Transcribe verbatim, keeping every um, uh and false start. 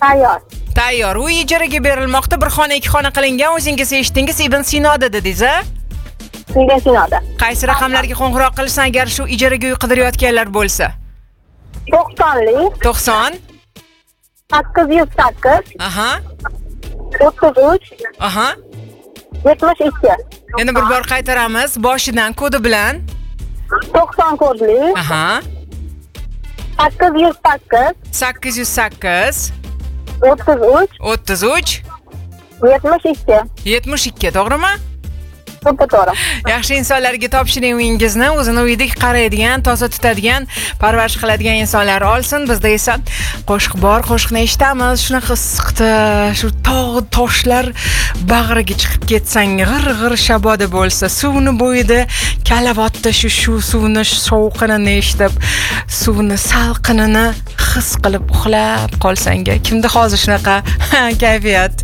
Tayyor. Tayyor. Uy ijaraga berilmoqda, bir xona ikki xona qilingan, o'zingiz eshitdingiz, Ibn Sinoda dedingiz, a? Ibn Sinoda. Qaysi raqamlarga qo'ng'iroq qilsa agar shu ijaraga uy qidirayotganlar bo'lsa? to'qsonlik, to'qson. sakkiz yuz sakkiz, Aha. o'ttiz uch, Aha. yetmish ikki. Yana bir bor qaytaramiz, boshidan kodi bilan. to'qson kodli, Aha. sakkiz yuz sakkiz, sakkiz yuz sakkiz, o'ttiz uch, o'ttiz uch, yetmish ikki. yetmish ikki, to'g'rimi? To'ppa to'g'ri. Yaxshi insonlarga topshiring uyingizni, o'zini uyidek qaraydigan, toza tutadigan, parvarish qiladigan insonlar olsin. Bizda esa qo'shiq bor, qo'shiqni eshitamiz. Shunaqa issiqda, shu tog' toshlar bag'riga chiqib ketsang, g'ir-g'ir shaboda bo'lsa, suvni bo'yida kalavotda shu shu suvni shovqinini eshitib, suvni salqinini his qilib uxlab qolsang, kimda hozir shunaqa kayfiyat?